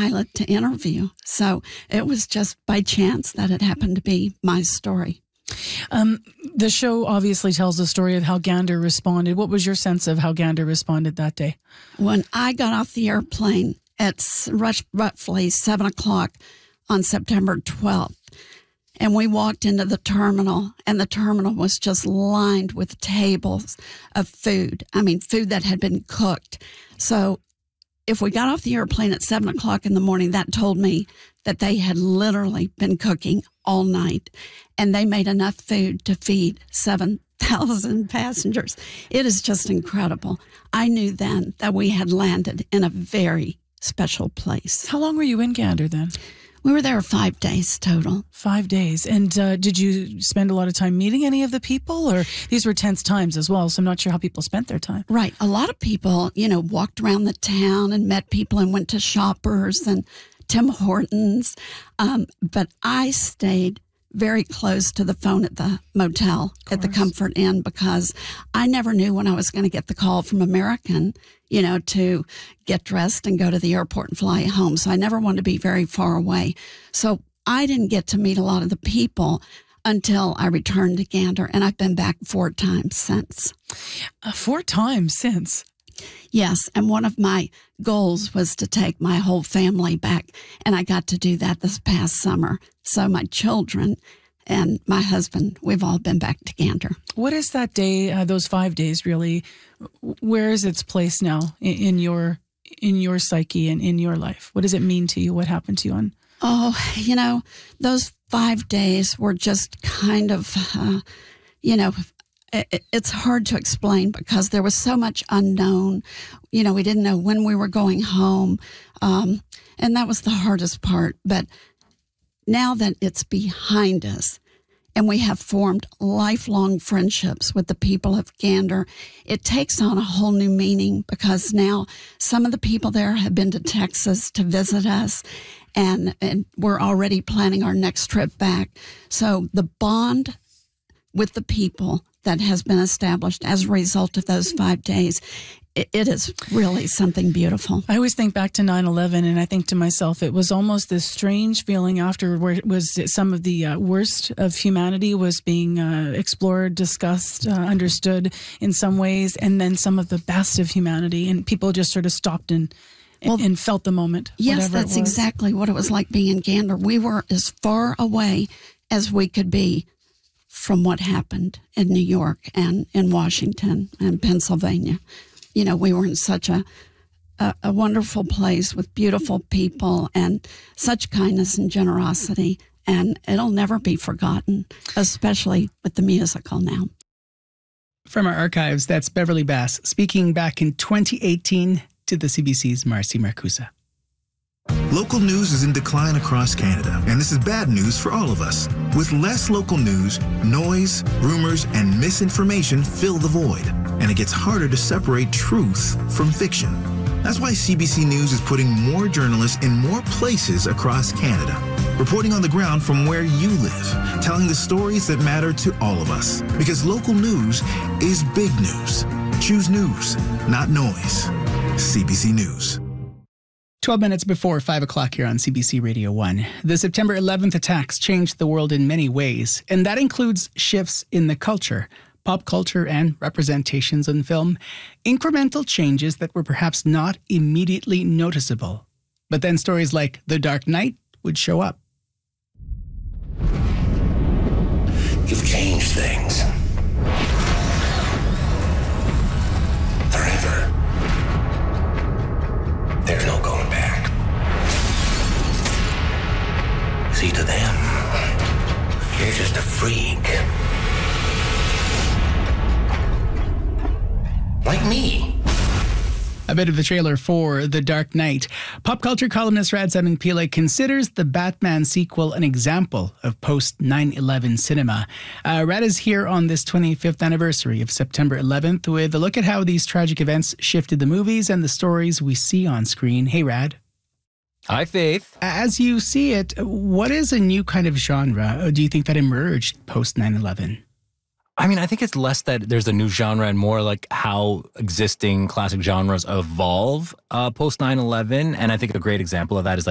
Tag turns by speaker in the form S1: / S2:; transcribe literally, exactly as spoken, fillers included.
S1: pilot to interview. So it was just by chance that it happened to be my story.
S2: Um, the show obviously tells the story of how Gander responded. What was your sense of how Gander responded that day?
S1: When I got off the airplane at roughly seven o'clock on September twelfth, and we walked into the terminal, and the terminal was just lined with tables of food. I mean, food that had been cooked. So if we got off the airplane at seven o'clock in the morning, that told me that they had literally been cooking all night, and they made enough food to feed seven thousand passengers. It is just incredible. I knew then that we had landed in a very special place.
S2: How long were you in Gander then?
S1: We were there five days total.
S2: Five days. And uh, did you spend a lot of time meeting any of the people? Or these were tense times as well, so I'm not sure how people spent their time.
S1: Right. A lot of people, you know, walked around the town and met people and went to Shoppers and Tim Hortons. Um, but I stayed very close to the phone at the motel, at the Comfort Inn, because I never knew when I was going to get the call from American, you know, to get dressed and go to the airport and fly home. So I never wanted to be very far away. So I didn't get to meet a lot of the people until I returned to Gander, and I've been back four times since.
S2: Uh, four times since?
S1: Yes, and one of my goals was to take my whole family back, and I got to do that this past summer. So my children and my husband, we've all been back to Gander.
S2: What is that day, uh, those five days really, where is its place now in, in your in your psyche and in your life? What does it mean to you? What happened to you on?
S1: Oh, you know, those five days were just kind of, uh, you know, it's hard to explain because there was so much unknown. You know, we didn't know when we were going home. Um, and that was the hardest part. But now that it's behind us and we have formed lifelong friendships with the people of Gander, it takes on a whole new meaning because now some of the people there have been to Texas to visit us, and, and we're already planning our next trip back. So the bond with the people that has been established as a result of those five days, it, it is really something beautiful.
S2: I always think back to nine eleven, and I think to myself, it was almost this strange feeling after where it was some of the uh, worst of humanity was being uh, explored, discussed, uh, understood in some ways, and then some of the best of humanity, and people just sort of stopped and well, and felt the moment.
S1: Yes, that's exactly what it was like being in Gander. We were as far away as we could be from what happened in New York and in Washington and Pennsylvania. You know, we were in such a, a, a wonderful place with beautiful people and such kindness and generosity, and it'll never be forgotten, especially with the musical now.
S3: From our archives, that's Beverly Bass speaking back in twenty eighteen to the C B C's Marcy Marcusa.
S4: Local news is in decline across Canada, and this is bad news for all of us. With less local news, noise, rumors, and misinformation fill the void, and it gets harder to separate truth from fiction. That's why C B C News is putting more journalists in more places across Canada, reporting on the ground from where you live, telling the stories that matter to all of us. Because local news is big news. Choose news, not noise. C B C News.
S3: twelve minutes before five o'clock here on C B C Radio one. The September eleventh attacks changed the world in many ways, and that includes shifts in the culture, pop culture, and representations in film. Incremental changes that were perhaps not immediately noticeable. But then stories like The Dark Knight would show up.
S5: You've changed things. Forever. There's no going back. See, to them, you're just a freak. Like me.
S3: A bit of the trailer for The Dark Knight. Pop culture columnist Radsamon Pillay considers the Batman sequel an example of post nine eleven cinema. Uh, Rad is here on this twenty-fifth anniversary of September eleventh with a look at how these tragic events shifted the movies and the stories we see on screen. Hey, Rad.
S6: Hi, Faith.
S3: As you see it, what is a new kind of genre do you think that emerged post nine eleven?
S6: I mean, I think it's less that there's a new genre and more like how existing classic genres evolve uh, post nine eleven. And I think a great example of that is like